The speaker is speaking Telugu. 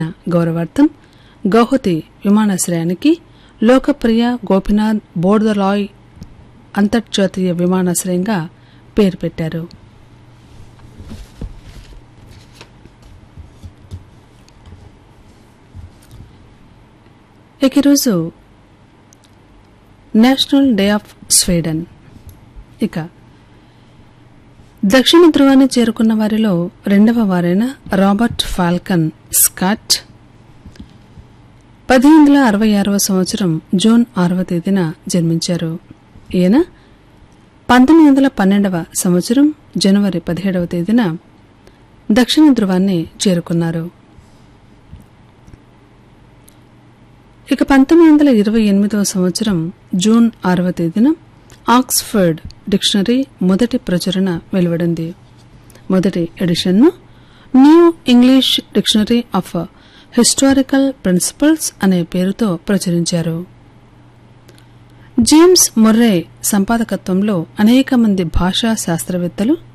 గౌరవార్థం గౌహతి విమానాశ్రయానికి లోకప్రియ గోపీనాథ్ బోర్దలాయ్ అంతర్జాతీయ విమానాశ్రయంగా పేరు పెట్టారు. ఈరోజు నేషనల్ డే ఆఫ్ స్వీడన్. ఇక దక్షిణ ధృవాన్ని చేరుకున్న వారిలో రెండవ వారైన రాబర్ట్ ఫాల్కన్ స్కాట్ 1866వ సంవత్సరం జూన్ 6వ తేదీన జన్మించారు. ఈయన 1912వ సంవత్సరం జనవరి 17వ తేదీన దక్షిణ ధృవాన్ని చేరుకున్నారు. ఇక 1928వ సంవత్సరం జూన్ 6వ తేదీన ఆక్స్ఫర్డ్ డిక్షనరీ మొదటి ప్రచురణ వెలువడింది. మొదటి ఎడిషన్ను new English dictionary of historical principles అనే పేరుతో ప్రచురించారు. జేమ్స్ ముర్రే సంపాదకత్వంలో అనేక మంది భాషా శాస్త్రవేత్తలు